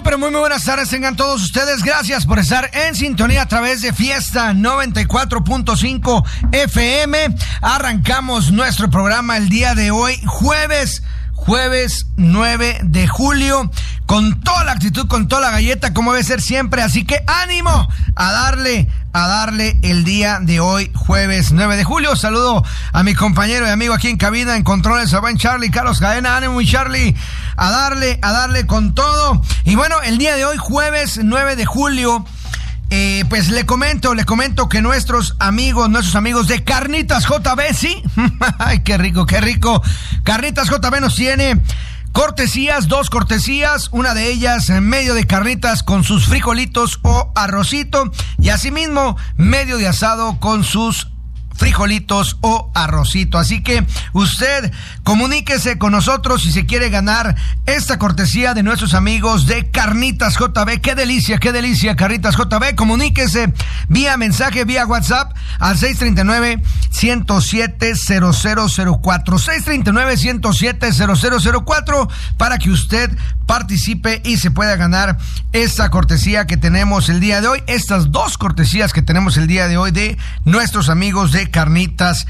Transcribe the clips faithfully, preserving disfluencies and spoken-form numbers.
Muy, pero muy, muy buenas tardes tengan todos ustedes. Gracias por estar en sintonía a través de Fiesta noventa y cuatro punto cinco F M. Arrancamos nuestro programa el día de hoy, jueves, jueves nueve de julio, con toda la actitud, con toda la galleta, como debe ser siempre. Así que ánimo a darle, a darle el día de hoy, jueves nueve de julio. Saludo a mi compañero y amigo aquí en cabina, en controles, a buen Charlie, Carlos Cadena. Ánimo, mi Charlie, a darle, a darle con todo. Y bueno, el día de hoy, jueves nueve de julio, Eh, pues le comento, le comento que nuestros amigos, nuestros amigos de Carnitas J B, ¿sí? Ay, qué rico, qué rico. Carnitas J B nos tiene cortesías, dos cortesías, una de ellas en medio de carnitas con sus frijolitos o arrocito, y asimismo medio de asado con sus frijolitos o arrocito. Así que usted comuníquese con nosotros si se quiere ganar esta cortesía de nuestros amigos de Carnitas J B. Qué delicia, qué delicia, Carnitas J B. Comuníquese vía mensaje, vía WhatsApp al seis tres nueve, uno cero siete, cero cero cero cuatro, seis tres nueve, uno cero siete, cero cero cero cuatro, para que usted participe y se pueda ganar esta cortesía que tenemos el día de hoy, estas dos cortesías que tenemos el día de hoy de nuestros amigos de Carnitas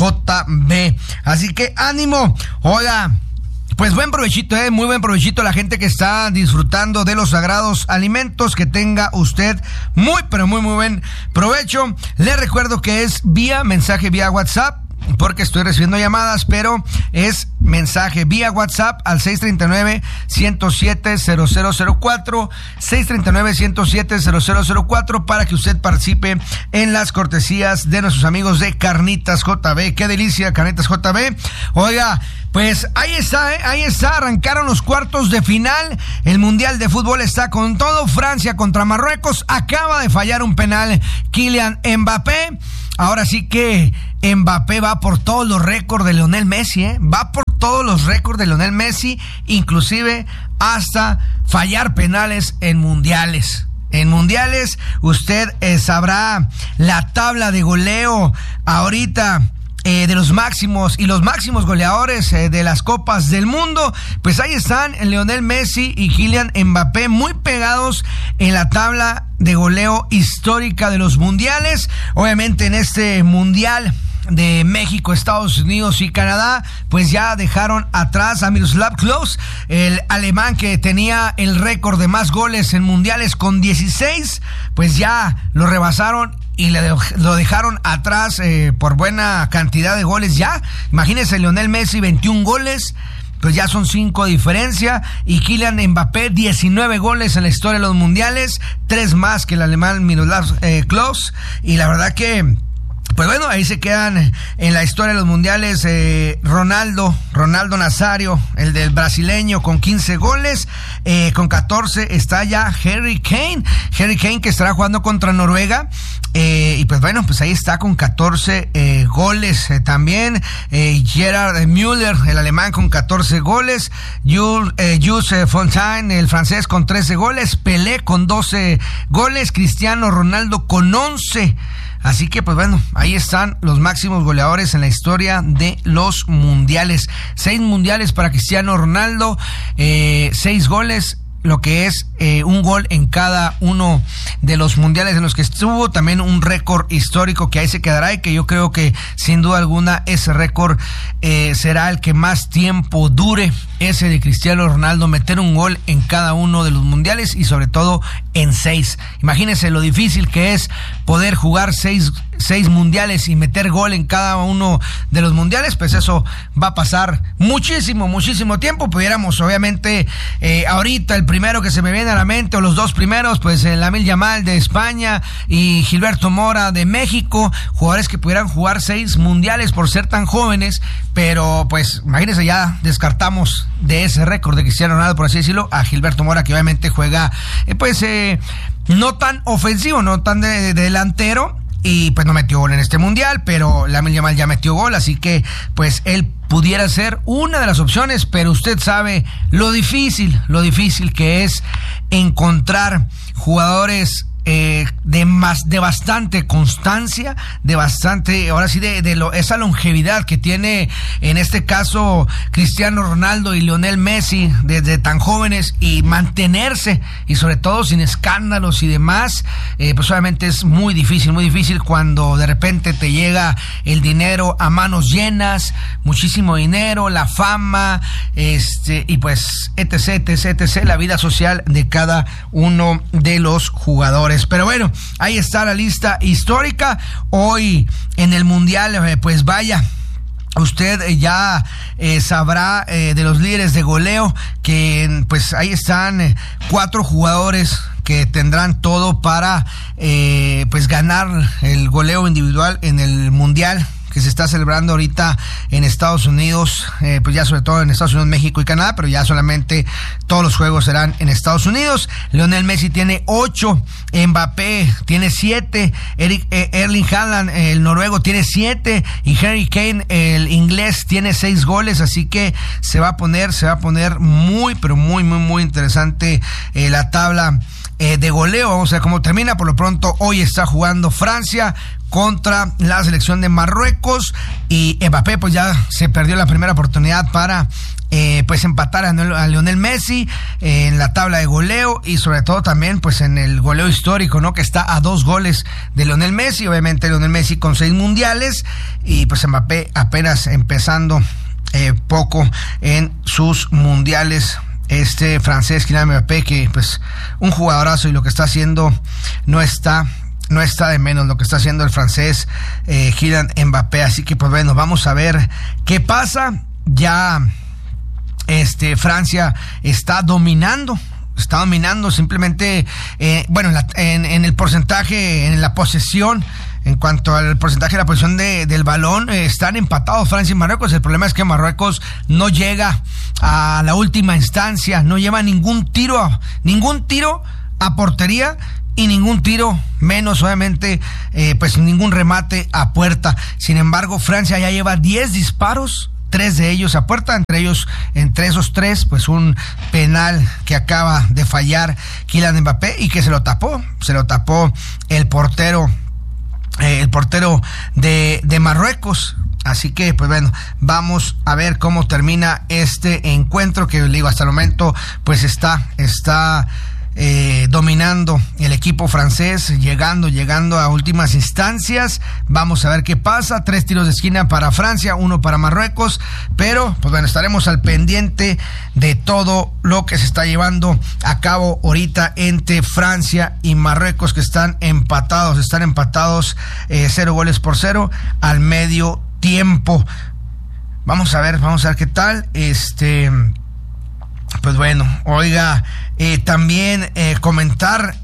J B. Así que ánimo. Hola. Pues buen provechito, eh, muy buen provechito a la gente que está disfrutando de los sagrados alimentos. Que tenga usted muy, pero muy, muy buen provecho. Le recuerdo que es vía mensaje, vía WhatsApp, porque estoy recibiendo llamadas, pero es mensaje vía WhatsApp al seis tres nueve, uno cero siete, cero cero cero cuatro, seis tres nueve, uno cero siete, cero cero cero cuatro, para que usted participe en las cortesías de nuestros amigos de Carnitas J B. Qué delicia, Carnitas J B. Oiga, pues ahí está, ¿eh? Ahí está, arrancaron los cuartos de final. El Mundial de Fútbol está con todo. Francia contra Marruecos. Acaba de fallar un penal Kylian Mbappé. Ahora sí que Mbappé va por todos los récords de Lionel Messi, ¿eh? Va por todos los récords de Lionel Messi, inclusive hasta fallar penales en mundiales. En mundiales usted eh, sabrá la tabla de goleo ahorita eh, de los máximos y los máximos goleadores eh, de las copas del mundo. Pues ahí están Lionel Messi y Kylian Mbappé, muy pegados en la tabla de goleo histórica de los mundiales. Obviamente en este mundial de México, Estados Unidos y Canadá, pues ya dejaron atrás a Miroslav Klose, el alemán que tenía el récord de más goles en mundiales con dieciséis, pues ya lo rebasaron y le de, lo dejaron atrás eh, por buena cantidad de goles ya. Imagínense, Lionel Messi, veintiún goles, pues ya son cinco de diferencia, y Kylian Mbappé, diecinueve goles en la historia de los mundiales, tres más que el alemán Miroslav eh, Klose, y la verdad que pues bueno, ahí se quedan en la historia de los mundiales eh, Ronaldo, Ronaldo Nazario, el del brasileño, con quince goles, eh, con catorce está ya Harry Kane, Harry Kane que estará jugando contra Noruega, eh, y pues bueno, pues ahí está con catorce eh, goles eh, también, eh, Gerard Müller, el alemán, con catorce goles, Jules, eh, Jules Fontaine, el francés, con trece goles, Pelé con doce goles, Cristiano Ronaldo con once. Así que, pues bueno, ahí están los máximos goleadores en la historia de los mundiales. Seis mundiales para Cristiano Ronaldo, eh, seis goles, lo que es eh, un gol en cada uno de los mundiales en los que estuvo. También un récord histórico que ahí se quedará, y que yo creo que sin duda alguna ese récord eh, será el que más tiempo dure, ese de Cristiano Ronaldo, meter un gol en cada uno de los mundiales, y sobre todo en seis. Imagínense lo difícil que es poder jugar seis, seis mundiales y meter gol en cada uno de los mundiales. Pues eso va a pasar muchísimo, muchísimo tiempo. Pudiéramos, obviamente, eh, ahorita el primero que se me viene a la mente, o los dos primeros, pues el Lamine Yamal de España y Gilberto Mora de México, jugadores que pudieran jugar seis mundiales por ser tan jóvenes, pero pues imagínense, ya descartamos de ese récord de Cristiano Ronaldo, por así decirlo, a Gilberto Mora, que obviamente juega eh, pues eh, no tan ofensivo, no tan de, de delantero, y pues no metió gol en este mundial, pero Lamine Yamal ya metió gol, así que pues él pudiera ser una de las opciones. Pero usted sabe lo difícil, lo difícil que es encontrar jugadores eh, de más, de bastante constancia, de bastante, ahora sí, de, de lo, esa longevidad que tiene en este caso Cristiano Ronaldo y Lionel Messi desde tan jóvenes, y mantenerse, y sobre todo sin escándalos y demás, eh, pues obviamente es muy difícil, muy difícil cuando de repente te llega el dinero a manos llenas, muchísimo dinero, la fama, este, y pues etc, etc, etc, la vida social de cada uno de los jugadores. Pero bueno, ahí está la lista histórica. Hoy en el Mundial, eh, pues vaya, usted ya eh, sabrá eh, de los líderes de goleo, que pues ahí están eh, cuatro jugadores que tendrán todo para eh, pues ganar el goleo individual en el Mundial que se está celebrando ahorita en Estados Unidos, eh, pues ya sobre todo en Estados Unidos, México y Canadá, pero ya solamente todos los juegos serán en Estados Unidos. Lionel Messi tiene ocho, Mbappé tiene siete, Eric, eh, Erling Haaland, el noruego, tiene siete, y Harry Kane, el inglés, tiene seis goles, así que se va a poner, se va a poner muy, pero muy, muy, muy interesante eh, la tabla eh, de goleo. Vamos a ver cómo termina. Por lo pronto, hoy está jugando Francia contra la selección de Marruecos, y Mbappé pues ya se perdió la primera oportunidad para eh, pues empatar a, a Lionel Messi eh, en la tabla de goleo, y sobre todo también pues en el goleo histórico, ¿no? Que está a dos goles de Lionel Messi. Obviamente Lionel Messi con seis mundiales, y pues Mbappé apenas empezando eh, poco en sus mundiales. Este francés Kylian Mbappé, que pues un jugadorazo, y lo que está haciendo no está No está de menos lo que está haciendo el francés eh, Kylian Mbappé. Así que pues bueno, vamos a ver qué pasa. Ya este Francia está dominando, está dominando simplemente, eh, bueno, en, la, en, en el porcentaje, en la posesión. En cuanto al porcentaje de la posición de, del balón, eh, están empatados Francia y Marruecos. El problema es que Marruecos no llega a la última instancia, no lleva ningún tiro, ningún tiro a portería, y ningún tiro, menos obviamente, eh, pues ningún remate a puerta. Sin embargo, Francia ya lleva diez disparos, tres de ellos a puerta, entre ellos, entre esos tres, pues un penal que acaba de fallar Kylian Mbappé, y que se lo tapó, se lo tapó el portero, eh, el portero de, de Marruecos. Así que, pues bueno, vamos a ver cómo termina este encuentro, que le digo, hasta el momento, pues está, está... Eh, dominando el equipo francés, llegando, llegando a últimas instancias. Vamos a ver qué pasa. Tres tiros de esquina para Francia, uno para Marruecos, pero pues bueno, estaremos al pendiente de todo lo que se está llevando a cabo ahorita entre Francia y Marruecos, que están empatados, están empatados eh, cero goles por cero al medio tiempo. Vamos a ver, vamos a ver qué tal. Este... Pues bueno, oiga, eh, también eh, comentar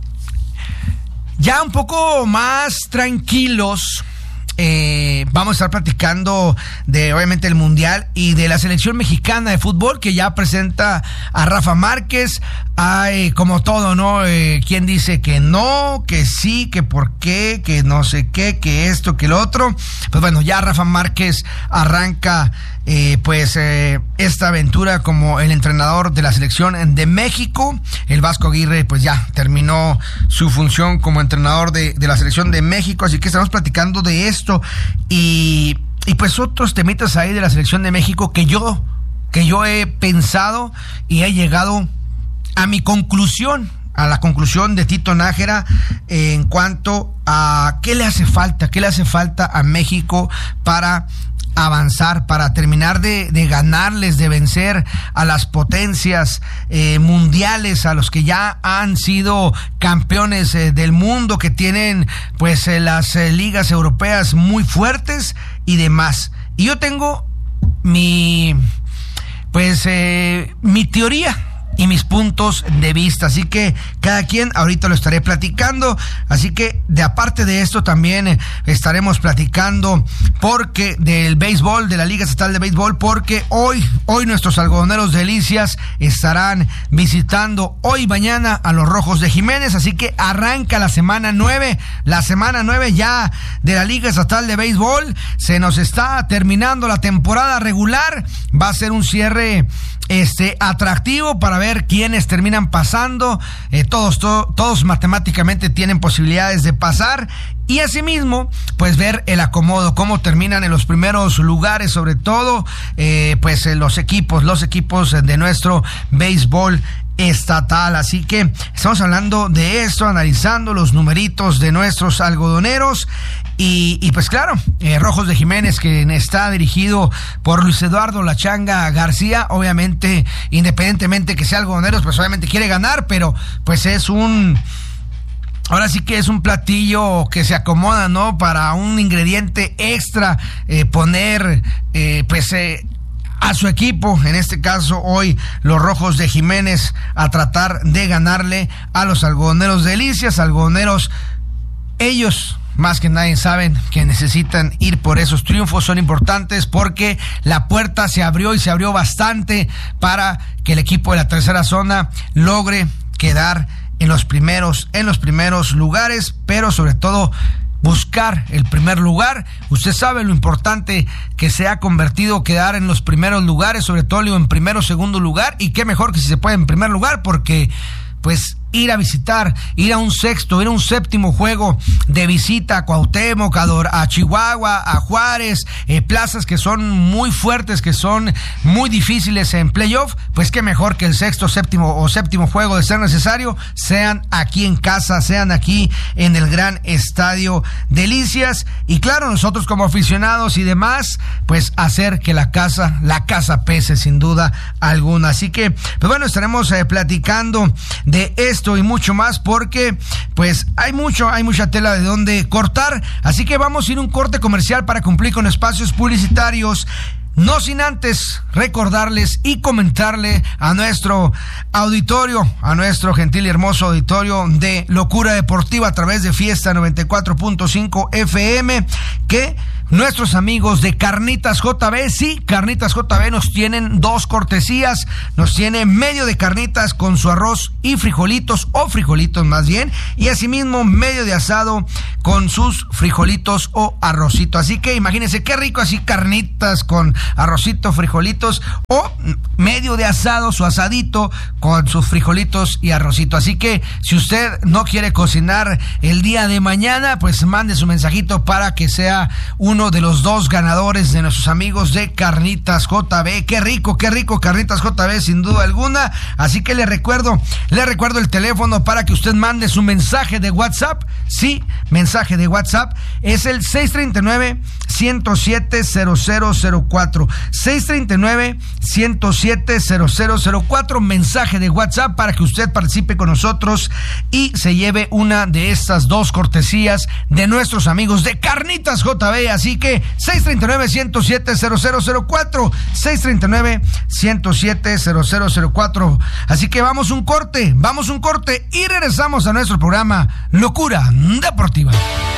ya un poco más tranquilos. Eh, vamos a estar platicando de obviamente el Mundial y de la selección mexicana de fútbol, que ya presenta a Rafa Márquez. Hay como todo, ¿no? Eh, ¿Quién dice que no, que sí, que por qué, que no sé qué, que esto, que lo otro? Pues bueno, ya Rafa Márquez arranca eh, pues eh, esta aventura como el entrenador de la selección de México. El Vasco Aguirre pues ya terminó su función como entrenador de, de la selección de México, así que estamos platicando de esto y, y pues otros temitas ahí de la selección de México que yo, que yo he pensado y he llegado a mi conclusión, a la conclusión de Tito Nájera eh, en cuanto a qué le hace falta, qué le hace falta a México para avanzar, para terminar de, de ganarles, de vencer a las potencias eh, mundiales, a los que ya han sido campeones eh, del mundo, que tienen pues eh, las eh, ligas europeas muy fuertes y demás. Y yo tengo mi pues eh, mi teoría y mis puntos de vista, así que cada quien ahorita lo estaré platicando. Así que de aparte de esto también eh, estaremos platicando porque del béisbol, de la Liga Estatal de Béisbol, porque hoy hoy nuestros algodoneros delicias estarán visitando hoy y mañana a los Rojos de Jiménez, así que arranca la semana nueve, la semana nueve ya de la Liga Estatal de Béisbol. Se nos está terminando la temporada regular, va a ser un cierre este atractivo para ver quiénes terminan pasando. Eh, todos, to, todos matemáticamente tienen posibilidades de pasar. Y asimismo, pues ver el acomodo, cómo terminan en los primeros lugares, sobre todo, eh, pues los equipos, los equipos de nuestro béisbol estatal. Así que estamos hablando de esto, analizando los numeritos de nuestros algodoneros. Y, y pues claro, eh, Rojos de Jiménez, que está dirigido por Luis Eduardo La Changa García, obviamente, independientemente que sea algodoneros, pues obviamente quiere ganar, pero pues es un... Ahora sí que es un platillo que se acomoda, ¿no? Para un ingrediente extra, eh, poner, eh, pues, eh, a su equipo, en este caso hoy los Rojos de Jiménez, a tratar de ganarle a los algodoneros de Delicias. Algodoneros, ellos más que nadie saben que necesitan ir por esos triunfos, son importantes porque la puerta se abrió y se abrió bastante para que el equipo de la tercera zona logre quedar en los primeros, en los primeros lugares, pero sobre todo buscar el primer lugar. Usted sabe lo importante que se ha convertido quedar en los primeros lugares, sobre todo en primero o segundo lugar, y qué mejor que si se puede en primer lugar, porque pues ir a visitar, ir a un sexto, ir a un séptimo juego de visita a Cuauhtémoc, a, a Chihuahua, a Juárez, eh, plazas que son muy fuertes, que son muy difíciles en playoff, pues qué mejor que el sexto, séptimo o séptimo juego, de ser necesario, sean aquí en casa, sean aquí en el gran estadio Delicias. Y claro, nosotros como aficionados y demás, pues hacer que la casa, la casa pese sin duda alguna. Así que, pues bueno, estaremos eh, platicando de esto y mucho más, porque pues hay mucho, hay mucha tela de donde cortar. Así que vamos a ir a un corte comercial para cumplir con espacios publicitarios. No sin antes recordarles y comentarle a nuestro auditorio, a nuestro gentil y hermoso auditorio de Locura Deportiva a través de Fiesta noventa y cuatro punto cinco F M, que nuestros amigos de Carnitas J B, sí, Carnitas J B nos tienen dos cortesías. Nos tiene medio de carnitas con su arroz y frijolitos, o frijolitos más bien, y asimismo medio de asado con sus frijolitos o arrocito. Así que imagínense qué rico, así carnitas con arrocito, frijolitos, o medio de asado, su asadito con sus frijolitos y arrocito. Así que si usted no quiere cocinar el día de mañana, pues mande su mensajito para que sea uno de los dos ganadores de nuestros amigos de Carnitas J B. Qué rico, qué rico Carnitas J B, sin duda alguna. Así que le recuerdo, le recuerdo el teléfono para que usted mande su mensaje de WhatsApp. Sí, mensaje de WhatsApp es el seis tres nueve, uno cero siete, cero cero cero cuatro. seis tres nueve, uno cero siete, cero cero cero cuatro. Mensaje de WhatsApp para que usted participe con nosotros y se lleve una de estas dos cortesías de nuestros amigos de Carnitas J B. Así que seis tres nueve, uno cero siete, cero cero cero cuatro, seis tres nueve, uno cero siete, cero cero cero cuatro. Así que vamos un corte, vamos un corte y regresamos a nuestro programa Locura Deportiva.